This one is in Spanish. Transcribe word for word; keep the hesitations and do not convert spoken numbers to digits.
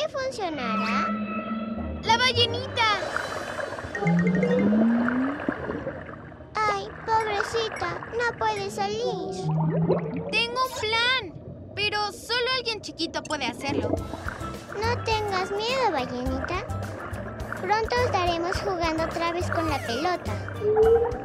que funcionará? ¡La ballenita! Ay, pobrecita, no puede salir. Tengo un plan, pero solo alguien chiquito puede hacerlo. No tengas miedo, ballenita. Pronto estaremos jugando otra vez con la pelota.